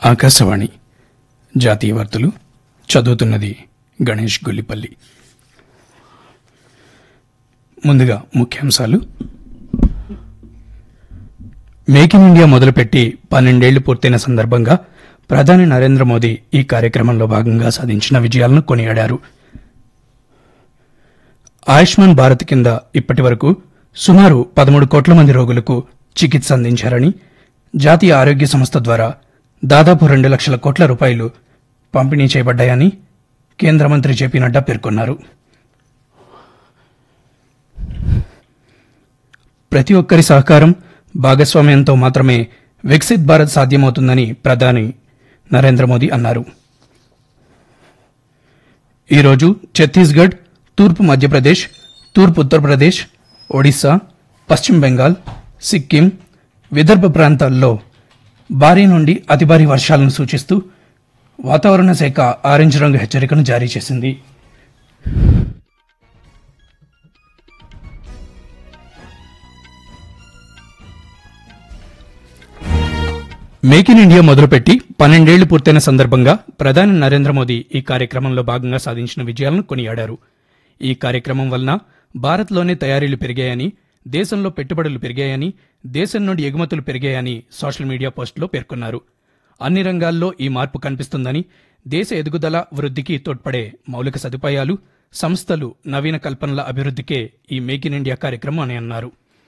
ఆకాశవాణి జాతీయ వార్తలు చదువుతున్నది గణేష్ గొల్లిపల్లి. ముందుగా ముఖ్యాంశాలు. మేక్ ఇన్ ఇండియా మొదలుపెట్టి 12 ఏళ్లు పూర్తయిన సందర్భంగా ప్రధాని నరేంద్ర మోదీ ఈ కార్యక్రమంలో భాగంగా సాధించిన విజయాలను కొనియాడారు. ఆయుష్మాన్ భారత్ కింద ఇప్పటి వరకు సుమారు 13 కోట్ల మంది రోగులకు చికిత్స అందించారని, జాతీయ ఆరోగ్య సంస్థ ద్వారా దాదాపు 2 లక్షల కోట్ల రూపాయలు పంపిణీ చేయబడ్డాయని కేంద్ర మంత్రి జేపీ నడ్డా పేర్కొన్నారు. ప్రతి ఒక్కరి సహకారం, భాగస్వామ్యంతో మాత్రమే వికసిత్ భారత్ సాధ్యమవుతుందని ప్రధాని నరేంద్ర మోదీ అన్నారు. ఈరోజు ఛత్తీస్గఢ్, తూర్పు మధ్యప్రదేశ్, తూర్పు ఉత్తరప్రదేశ్, ఒడిశా, పశ్చిమ బెంగాల్, సిక్కిం, విదర్భ ప్రాంతాల్లో భారీ నుండి అతి భారీ వర్షాలను సూచిస్తూ వాతావరణ శాఖ ఆరెంజ్ రంగు హెచ్చరికను జారీ చేసింది. మేక్ ఇన్ ఇండియా మొదలుపెట్టి 12 ఏళ్లు పూర్తయిన సందర్భంగా ప్రధాని నరేంద్ర మోదీ ఈ కార్యక్రమంలో భాగంగా సాధించిన విజయాలను కొనియాడారు. ఈ కార్యక్రమం వలన భారత్లోనే తయారీలు పెరిగాయని, దేశంలో పెట్టుబడులు పెరిగాయని, దేశం నుండి ఎగుమతులు పెరిగాయని సోషల్ మీడియా పోస్టులో పేర్కొన్నారు. అన్ని రంగాల్లో ఈ మార్పు కనిపిస్తుందని, దేశ ఎదుగుదల వృద్ధికి తోడ్పడే మౌలిక సదుపాయాలు, సంస్థలు, నవీన కల్పనల అభివృద్ధికే ఈ మేక్ ఇన్ ఇండియా కార్యక్రమం అని అన్నారు.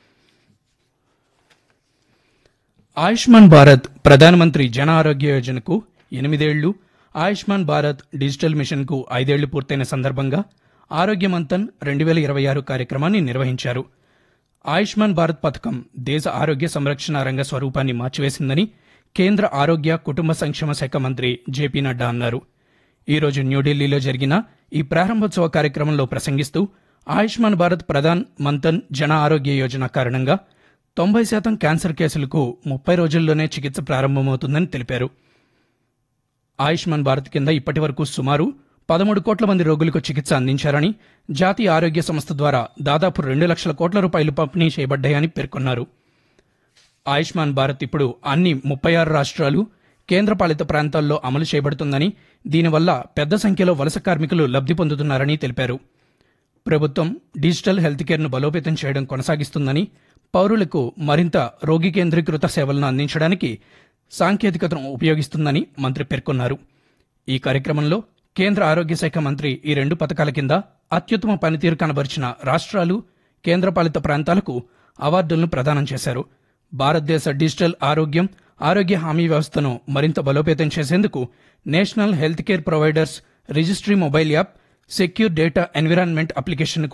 ఆయుష్మాన్ భారత్ ప్రధానమంత్రి జన ఆరోగ్య యోజనకు 8 ఏళ్లు, ఆయుష్మాన్ భారత్ డిజిటల్ మిషన్కు 5 ఏళ్లు పూర్తయిన సందర్భంగా ఆరోగ్య మంథన్ 2026 కార్యక్రమాన్ని నిర్వహించారు. ఆయుష్మాన్ భారత్ పథకం దేశ ఆరోగ్య సంరక్షణ రంగ స్వరూపాన్ని మార్చివేసిందని కేంద్ర ఆరోగ్య కుటుంబ సంక్షేమ శాఖ మంత్రి జేపీ నడ్డా అన్నారు. ఈరోజు న్యూఢిల్లీలో జరిగిన ఈ ప్రారంభోత్సవ కార్యక్రమంలో ప్రసంగిస్తూ ఆయుష్మాన్ భారత్ ప్రధాన్ మంథన్ జన ఆరోగ్య యోజన కారణంగా 90% క్యాన్సర్ కేసులకు 30 రోజుల్లోనే చికిత్స ప్రారంభమవుతుందని తెలిపారు. ఆయుష్మాన్ భారత్ కింద ఇప్పటి వరకు సుమారు 13 కోట్ల మంది రోగులకు చికిత్స అందించారని, జాతీయ ఆరోగ్య సంస్థ ద్వారా దాదాపు 2 లక్షల కోట్ల రూపాయలు పంపిణీ చేయబడ్డాయని పేర్కొన్నారు. ఆయుష్మాన్ భారత్ ఇప్పుడు అన్ని 36 రాష్ట్రాలు, కేంద్రపాలిత ప్రాంతాల్లో అమలు చేయబడుతుందని, దీనివల్ల పెద్ద సంఖ్యలో వలస కార్మికులు లబ్ధి పొందుతున్నారని తెలిపారు. ప్రభుత్వం డిజిటల్ హెల్త్ కేర్ను బలోపేతం చేయడం కొనసాగిస్తుందని, పౌరులకు మరింత రోగి కేంద్రీకృత సేవలను అందించడానికి సాంకేతికతను ఉపయోగిస్తుందని మంత్రి పేర్కొన్నారు. ఈ కార్యక్రమంలో కేంద్ర ఆరోగ్య శాఖ మంత్రి ఈ 2 పథకాల కింద అత్యుత్తమ పనితీరు కనబరిచిన రాష్ట్రాలు, కేంద్రపాలిత ప్రాంతాలకు అవార్డులను ప్రదానం చేశారు. భారతదేశ డిజిటల్ ఆరోగ్య హామీ వ్యవస్థను మరింత బలోపేతం చేసేందుకు national health care providers registry mobile app, secure data environment application